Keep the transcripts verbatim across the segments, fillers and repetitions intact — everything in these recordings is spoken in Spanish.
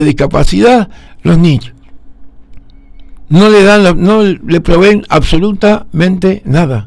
discapacidad, los niños. No le dan, la, no le proveen absolutamente nada.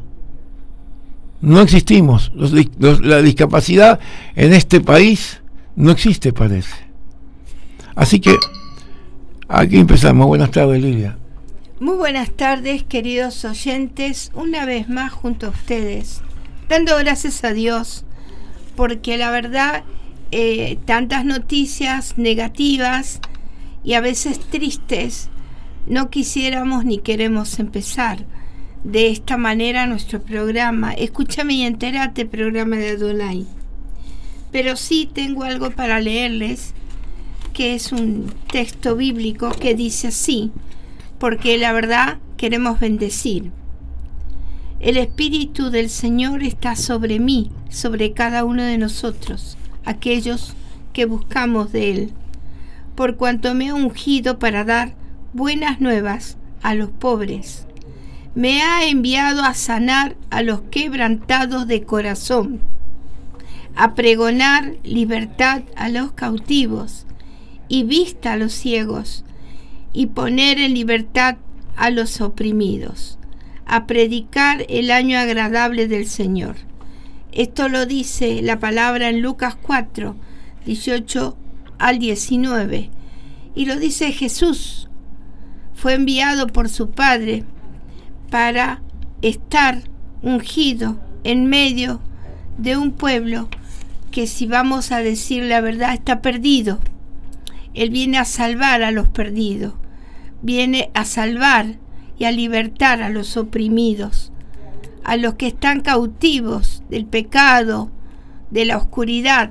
No existimos. Los, los, la discapacidad en este país no existe, parece. Así que aquí empezamos. Buenas tardes, Lidia. Muy buenas tardes, queridos oyentes, una vez más junto a ustedes, dando gracias a Dios, porque la verdad, eh, tantas noticias negativas y a veces tristes, no quisiéramos ni queremos empezar de esta manera nuestro programa. Escúchame y entérate, programa de Adonai. Pero sí tengo algo para leerles, que es un texto bíblico que dice así, porque la verdad queremos bendecir. El Espíritu del Señor está sobre mí, sobre cada uno de nosotros, aquellos que buscamos de Él, por cuanto me ha ungido para dar buenas nuevas a los pobres. Me ha enviado a sanar a los quebrantados de corazón, a pregonar libertad a los cautivos y vista a los ciegos, y poner en libertad a los oprimidos, a predicar el año agradable del Señor. Esto lo dice la palabra en Lucas cuatro, dieciocho al diecinueve, y lo dice Jesús. Fue enviado por su Padre para estar ungido en medio de un pueblo que, si vamos a decir la verdad, está perdido. Él viene a salvar a los perdidos, viene a salvar y a libertar a los oprimidos, a los que están cautivos del pecado, de la oscuridad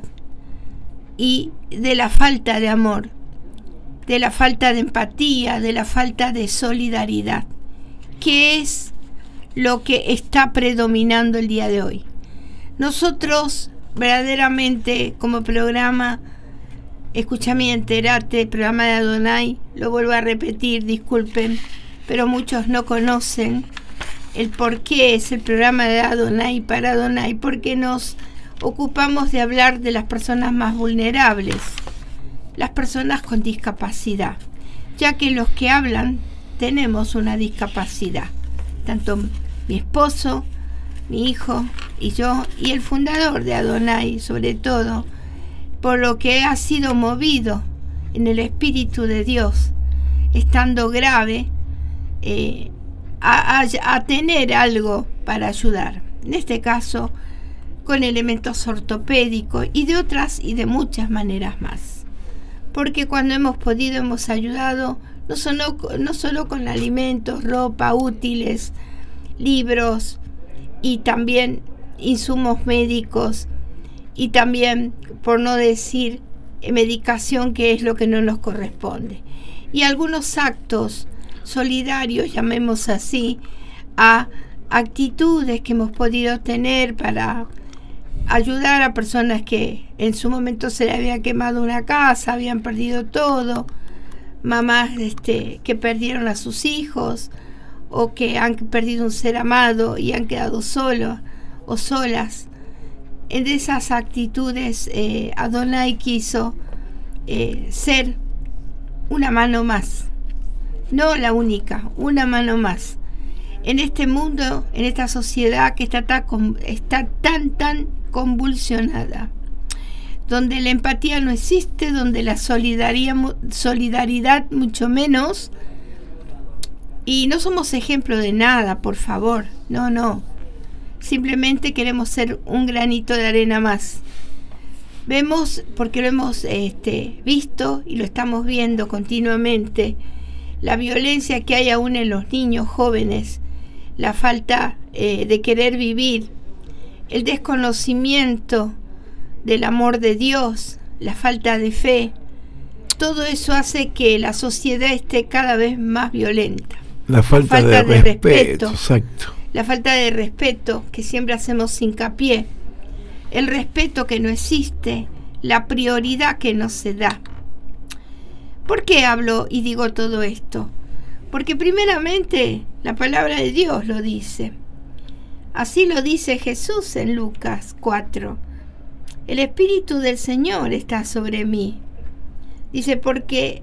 y de la falta de amor, de la falta de empatía, de la falta de solidaridad, que es lo que está predominando el día de hoy. Nosotros verdaderamente, como programa Escúchame y entérate, programa de Adonai, lo vuelvo a repetir, disculpen, pero muchos no conocen el por qué es el programa de Adonai para Adonai, porque nos ocupamos de hablar de las personas más vulnerables, las personas con discapacidad, ya que los que hablan tenemos una discapacidad, tanto mi esposo, mi hijo y yo, y el fundador de Adonai, sobre todo, por lo que ha sido movido en el Espíritu de Dios, estando grave, eh, a, a, a tener algo para ayudar. En este caso, con elementos ortopédicos y de otras y de muchas maneras más. Porque cuando hemos podido, hemos ayudado no solo, no solo con alimentos, ropa, útiles, libros y también insumos médicos, y también, por no decir, medicación, que es lo que no nos corresponde. Y algunos actos solidarios, llamemos así, a actitudes que hemos podido tener para ayudar a personas que en su momento se le había quemado una casa, habían perdido todo, mamás este, que perdieron a sus hijos, o que han perdido un ser amado y han quedado solos o solas. En esas actitudes, eh, Adonai quiso eh, ser una mano más, no la única, una mano más. En este mundo, en esta sociedad que está tan, está tan, tan convulsionada, donde la empatía no existe, donde la solidaridad, solidaridad mucho menos, y no somos ejemplo de nada, por favor, no, no. Simplemente queremos ser un granito de arena más. Vemos, porque lo hemos este, visto y lo estamos viendo continuamente, la violencia que hay aún en los niños jóvenes, la falta eh, de querer vivir, el desconocimiento del amor de Dios, la falta de fe. Todo eso hace que la sociedad esté cada vez más violenta. La falta, falta de, de respeto, respeto. Exacto. La falta de respeto, que siempre hacemos hincapié, el respeto que no existe, la prioridad que no se da. ¿Por qué hablo y digo todo esto? Porque primeramente la palabra de Dios lo dice. Así lo dice Jesús en Lucas cuatro. El Espíritu del Señor está sobre mí. Dice, porque